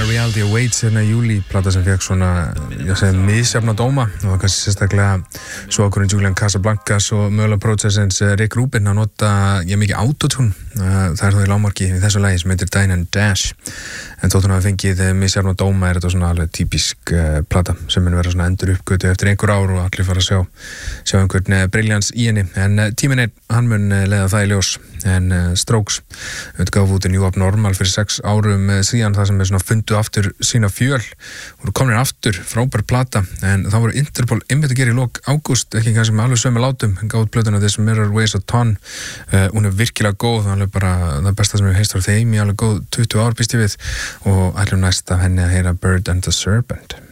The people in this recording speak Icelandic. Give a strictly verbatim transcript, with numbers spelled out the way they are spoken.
Reality Awaits hérna í júlí, plata sem fekk svona, ég segi, misjafna dóma og kannski sérstaklega svo okkur en Julian Casablancas og mögulega Processins Rick Rubin að nota, ég mikið autotune, það er þó í lágmarki í þessu lagi sem heitir Dine and Dash, en þótt hún hafi fengið misjafna dóma er þetta svona alveg típisk uh, plata sem mun vera svona endur uppgötu eftir einhver ár og allir fara að sjá, sjá einhvern briljans í henni, en uh, tíminn einn, hann mun uh, leiða það í ljós, en uh, Strokes utgáfu út í New Abnormal fyrir sex árum uh, síðan það sem er svona fundu aftur sína fjöl, voru komin aftur frábær plata, en það voru Interpol einmitt að gera í lok ágúst, ekki kannski með alveg sömu látum, en gátt plötuna This Mirror Weighs a Ton, uh, hún er virkilega góð, það er bara það besta sem ég heist frá þeim í alveg góð tuttugu ár býst ég við og ætlum næst af henni að heyra Bird and the Serpent.